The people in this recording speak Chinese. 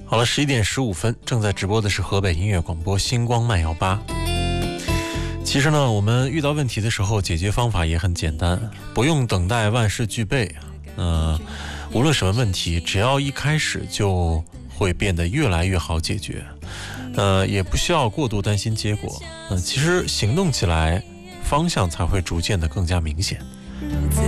好了，11点15分，正在直播的是河北音乐广播星光慢摇吧。其实呢，我们遇到问题的时候，解决方法也很简单，不用等待万事俱备。无论什么问题，只要一开始就会变得越来越好解决。也不需要过度担心结果。其实行动起来，方向才会逐渐的更加明显。